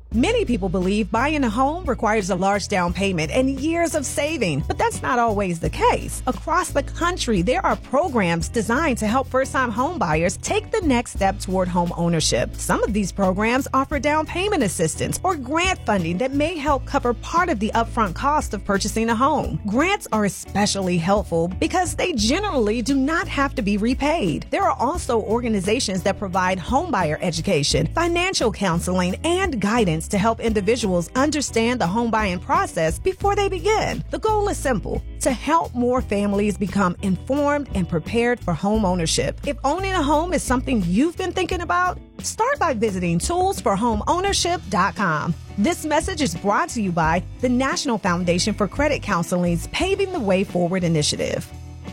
Many people believe buying a home requires a large down payment and years of saving, but that's not always the case. Across the country, there are programs designed to help first-time home buyers take the next step toward home ownership. Some of these programs offer down payment assistance or grant funding that may help cover part of the upfront cost of purchasing a home. Grants are especially helpful because they generally do not have to be repaid. There are also organizations that provide homebuyer education, financial counseling, and guidance to help individuals understand the home buying process before they begin. The goal is simple: to help more families become informed and prepared for home ownership. If owning a home is something you've been thinking about, start by visiting toolsforhomeownership.com. This message is brought to you by the National Foundation for Credit Counseling's Paving the Way Forward initiative.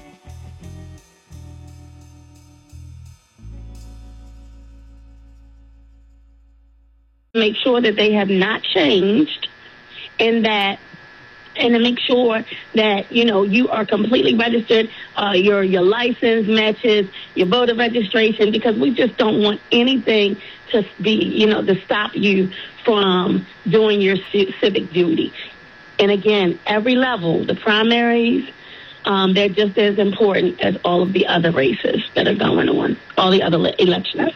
Make sure that they have not changed, and to make sure that you are completely registered, your license matches your voter registration, because we just don't want anything to be to stop you from doing your civic duty. And again, every level, the primaries, they're just as important as all of the other races that are going on, all the other elections.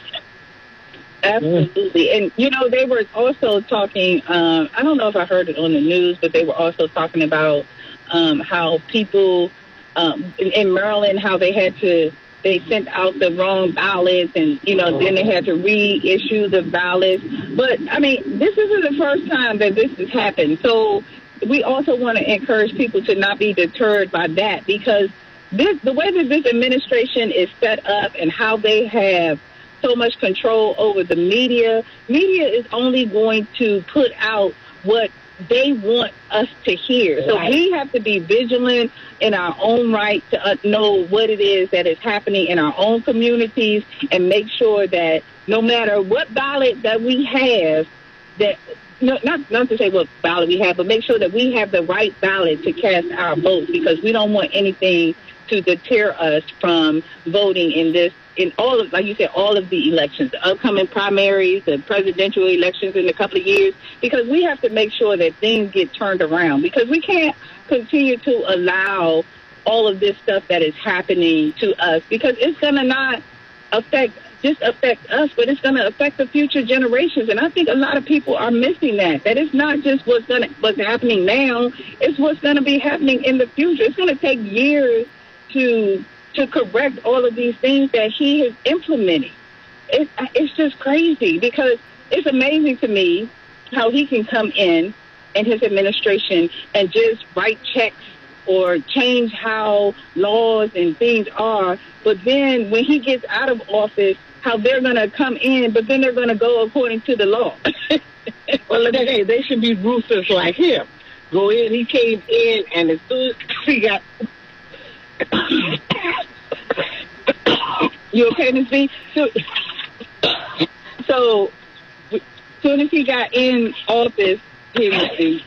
Absolutely. And, they were also talking, I don't know if I heard it on the news, but they were also talking about how people in Maryland, how they sent out the wrong ballots and, then they had to reissue the ballots. But, this isn't the first time that this has happened. So we also want to encourage people to not be deterred by that, because the way that this administration is set up and how they have so much control over the media is only going to put out what they want us to hear. So we have to be vigilant in our own right to know what it is that is happening in our own communities, and make sure that no matter what ballot that we have, that not to say what ballot we have, but make sure that we have the right ballot to cast our votes, because we don't want anything to deter us from voting in all of, like you said, all of the elections, the upcoming primaries, the presidential elections in a couple of years, because we have to make sure that things get turned around, because we can't continue to allow all of this stuff that is happening to us, because it's going to not affect us, but it's going to affect the future generations. And I think a lot of people are missing that it's not just what's happening now, it's what's going to be happening in the future. It's going to take years to correct all of these things that he is implementing. It's just crazy, because it's amazing to me how he can come in and his administration and just write checks or change how laws and things are. But then when he gets out of office, how they're going to come in, but then they're going to go according to the law. Well, they should be ruthless like him. Go in, he came in, and as soon as he got... You okay, Ms. B? So as soon as he got in office, Ms.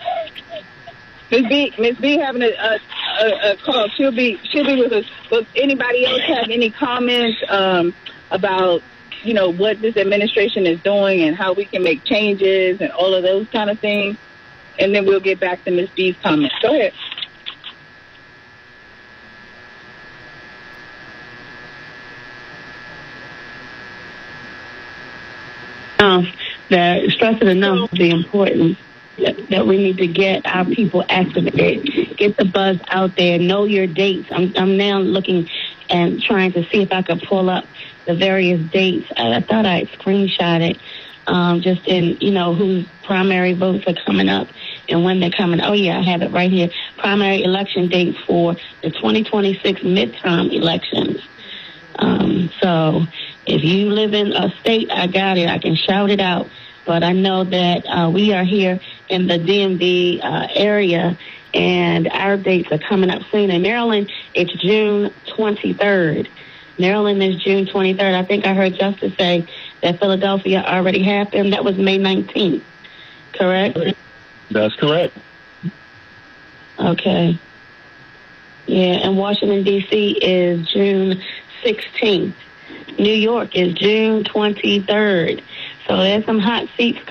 B having a call. She'll be with us. But anybody else have any comments about what this administration is doing and how we can make changes and all of those kind of things? And then we'll get back to Ms. B's comments. Go ahead. That stressing enough the importance that we need to get our people activated, get the buzz out there, know your dates. I'm now looking and trying to see if I could pull up the various dates. I thought I screenshot it, just in, whose primary votes are coming up and when they're coming. Oh, yeah, I have it right here. Primary election dates for the 2026 midterm elections. So if you live in a state, I got it. I can shout it out. But I know that we are here in the DMV area, and our dates are coming up soon. In Maryland, it's June 23rd. Maryland is June 23rd. I think I heard Justice say that Philadelphia already happened. That was May 19th, correct? That's correct. Okay. Yeah, and Washington, D.C. is June 16th. New York is June 23rd. So there's some hot seats